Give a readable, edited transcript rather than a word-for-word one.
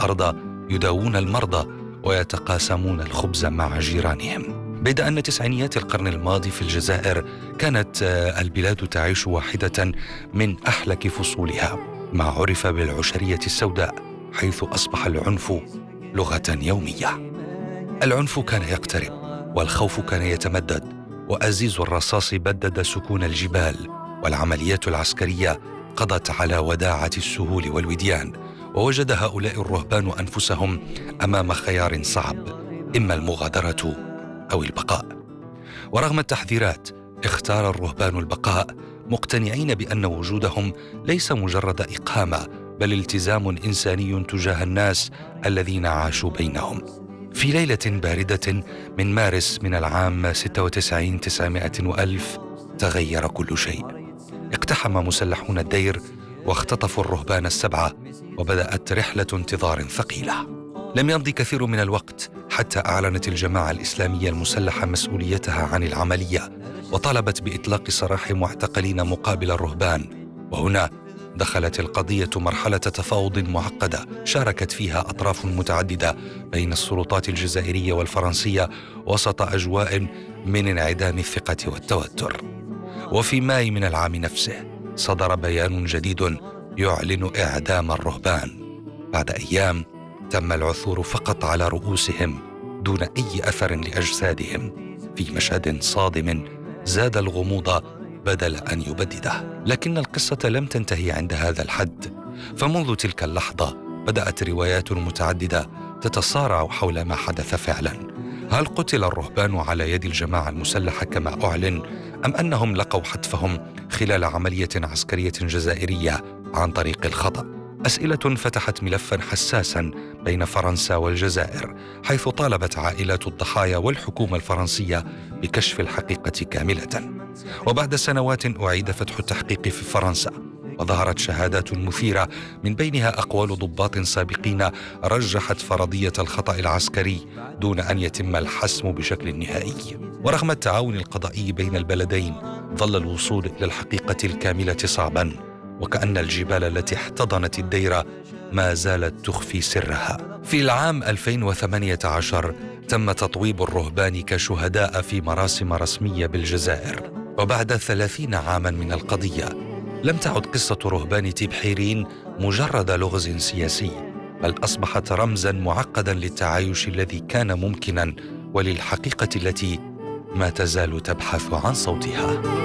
الأرض يداوون المرضى ويتقاسمون الخبز مع جيرانهم. بيد أن تسعينيات القرن الماضي في الجزائر كانت البلاد تعيش واحدة من أحلك فصولها، ما عرف بالعشرية السوداء، حيث أصبح العنف لغة يومية. العنف كان يقترب والخوف كان يتمدد، وأزيز الرصاص بدد سكون الجبال، والعمليات العسكرية قضت على وداعة السهول والوديان، ووجد هؤلاء الرهبان أنفسهم أمام خيار صعب، إما المغادرة أو البقاء. ورغم التحذيرات اختار الرهبان البقاء، مقتنعين بأن وجودهم ليس مجرد إقامة، بل التزام إنساني تجاه الناس الذين عاشوا بينهم. في ليلة باردة من مارس من العام 96 تغير كل شيء. اقتحم مسلحون الدير واختطفوا الرهبان السبعة، وبدأت رحلة انتظار ثقيلة. لم يمضي كثير من الوقت حتى أعلنت الجماعة الإسلامية المسلحة مسؤوليتها عن العملية، وطلبت بإطلاق سراح معتقلين مقابل الرهبان. وهنا دخلت القضية مرحلة تفاوض معقدة شاركت فيها أطراف متعددة بين السلطات الجزائرية والفرنسية وسط أجواء من انعدام الثقة والتوتر. وفي ماي من العام نفسه صدر بيان جديد يعلن إعدام الرهبان. بعد أيام تم العثور فقط على رؤوسهم دون أي أثر لأجسادهم، في مشهد صادم زاد الغموض بدل أن يبدده. لكن القصة لم تنتهي عند هذا الحد، فمنذ تلك اللحظة بدأت روايات متعددة تتصارع حول ما حدث فعلا. هل قتل الرهبان على يد الجماعة المسلحة كما أعلن، أم أنهم لقوا حتفهم خلال عملية عسكرية جزائرية عن طريق الخطأ؟ أسئلة فتحت ملفا حساسا بين فرنسا والجزائر، حيث طالبت عائلات الضحايا والحكومة الفرنسية بكشف الحقيقة كاملة. وبعد سنوات أعيد فتح التحقيق في فرنسا، وظهرت شهادات مثيرة، من بينها أقوال ضباط سابقين رجحت فرضية الخطأ العسكري دون أن يتم الحسم بشكل نهائي. ورغم التعاون القضائي بين البلدين، ظل الوصول إلى الحقيقة الكاملة صعبا، وكأن الجبال التي احتضنت الديرة ما زالت تخفي سرها. في العام 2018 تم تطويب الرهبان كشهداء في مراسم رسمية بالجزائر. وبعد 30 عاما من القضية، لم تعد قصة رهبان تبحيرين مجرد لغز سياسي، بل أصبحت رمزا معقدا للتعايش الذي كان ممكنا، وللحقيقة التي ما تزال تبحث عن صوتها.